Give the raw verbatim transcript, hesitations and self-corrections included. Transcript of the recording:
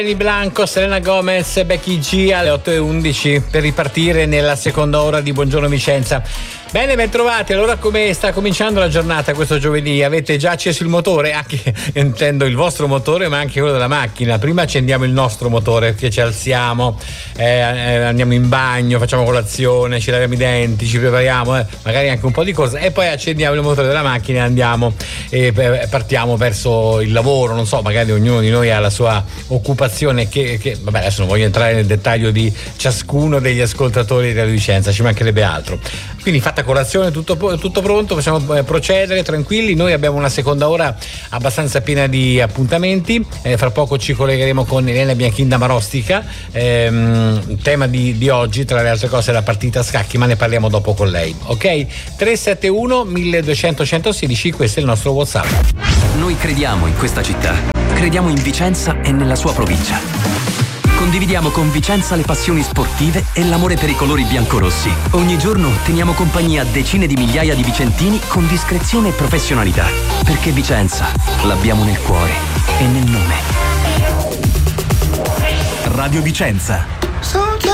Blanco, Selena Gomez, Becky G alle otto e undici per ripartire nella seconda ora di Buongiorno Vicenza. Bene, ben trovati. Allora, come sta cominciando la giornata questo giovedì? Avete già acceso il motore? Anche, intendo il vostro motore, ma anche quello della macchina. Prima accendiamo il nostro motore, che ci alziamo, eh, andiamo in bagno, facciamo colazione, ci laviamo i denti, ci prepariamo, eh, magari anche un po' di cose, e poi accendiamo il motore della macchina e andiamo e partiamo verso il lavoro. Non so, magari ognuno di noi ha la sua occupazione che, che vabbè, adesso non voglio entrare nel dettaglio di ciascuno degli ascoltatori di Radio Vicenza, ci mancherebbe altro. Quindi fatta colazione, tutto, tutto pronto, possiamo procedere tranquilli. Noi abbiamo una seconda ora abbastanza piena di appuntamenti, eh, fra poco ci collegheremo con Elena Bianchin Marostica, ehm, il tema di, di oggi tra le altre cose è la partita a scacchi, ma ne parliamo dopo con lei, ok? tre sette uno milleduecento centosedici, questo è il nostro WhatsApp. Noi crediamo in questa città, crediamo in Vicenza e nella sua provincia. Condividiamo con Vicenza le passioni sportive e l'amore per i colori biancorossi. Ogni giorno teniamo compagnia a decine di migliaia di vicentini con discrezione e professionalità. Perché Vicenza l'abbiamo nel cuore e nel nome. Radio Vicenza.